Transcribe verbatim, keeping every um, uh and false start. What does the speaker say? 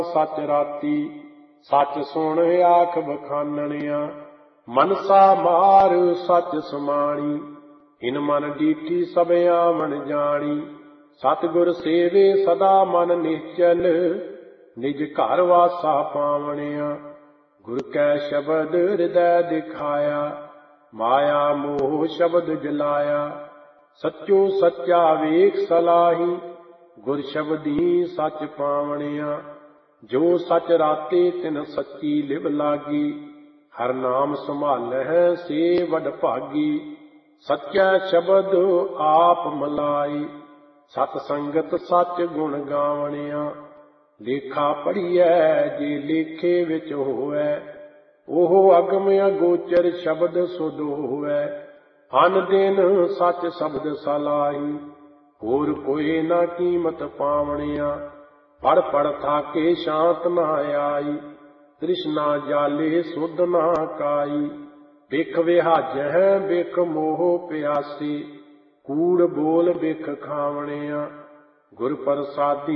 सच राती सच सुन आख बखाननिया मनसा मार सच समाणी इन मन डीठी सब आवन जानी सतगुर सेवे सदा मन निश्चल निज घर वासा पावनिया गुर कै शब्द हृदय दिखाया माया मोह शब्द जलाया सच्चो सच्चा वेख सलाही गुर शब्दी सच पावनिया जो सच राते तिन सच्ची लिव लागी हर नाम संभालह से वड भागी सच्चा शब्द आप मलाई सत संगत सच गुण गावनिया लेखा पढ़िए जे लेखे विच होवै ओह अगम अगोचर शब्द सुध होवै अन दिन सच शब्द सलाही होर कोई ना कीमत पावनिया पढ़ पढ़ थाके शांत ना आई तृष्णा जाले सुध ना काई बिख विहाजह बिख मोह प्यासी कूड़ बोल बिख खावनिया गुर प्रसादी